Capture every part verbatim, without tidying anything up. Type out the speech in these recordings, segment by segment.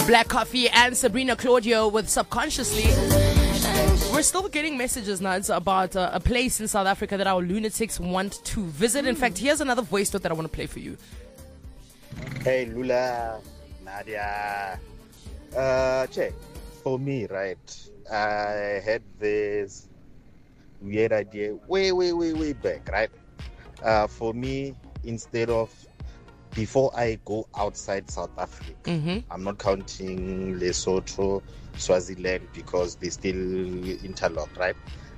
Black Coffee and Sabrina Claudio with Subconsciously. We're still getting messages, Nads, about uh, a place in South Africa that our lunatics want to visit. In fact, here's another voice note that I want to play for you. Hey, Lula, Nadia. Uh, check. For me, right, I had this weird idea way, way, way, way back, right? Uh, for me, instead of before I go outside South Africa, Mm-hmm. I'm not counting Lesotho, Swaziland, because they still interlock, right?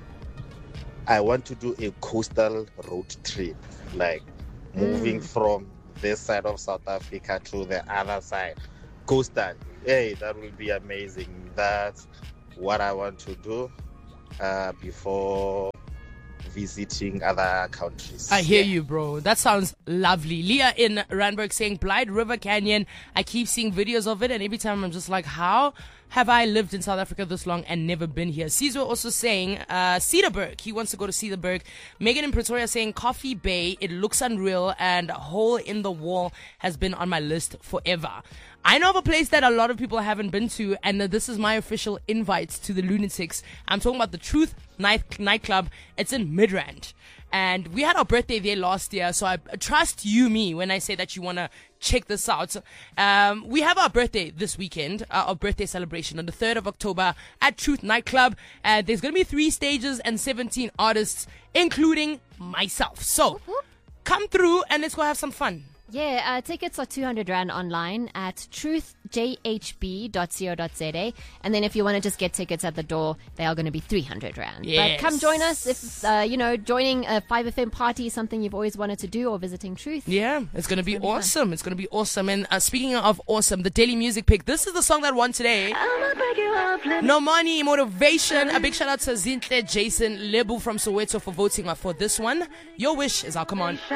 I want to do a coastal road trip, like moving Mm. from this side of South Africa to the other side. Coastal. Hey, that will be amazing. That's what I want to do uh, before visiting other countries. I hear you, bro. That sounds lovely. Leah in Randburg saying Blyde River Canyon. I keep seeing videos of it, and every time I'm just like, how have I lived in South Africa this long and never been here? Caesar also saying uh, Cedarburg. He wants to go to Cedarburg. Megan in Pretoria saying Coffee Bay. It looks unreal, and Hole in the Wall has been on my list forever. I know of a place that a lot of people haven't been to, and this is my official invite to the Lunatics. I'm talking about the Truth Night Nightclub. It's in Midrand. And we had our birthday there last year, so I trust you, me, when I say that you want to check this out. Um, we have our birthday this weekend, uh, our birthday celebration on the third of October at Truth Nightclub. Uh, there's going to be three stages and seventeen artists, including myself. So come through and let's go have some fun. Yeah, uh, tickets are two hundred rand online at truth j h b dot co dot z a. And then if you want to just get tickets at the door, they are going to be three hundred rand. Yes. But come join us if, uh, you know, joining a five F M party is something you've always wanted to do, or visiting Truth. Yeah, it's going to be gonna be fun. awesome. It's going to be awesome. And uh, speaking of awesome, the Daily Music Pick. This is the song that won today. No Money, Motivation. A big shout out to Zintle Jason Lebu from Soweto for voting for this one. Your wish is our come on.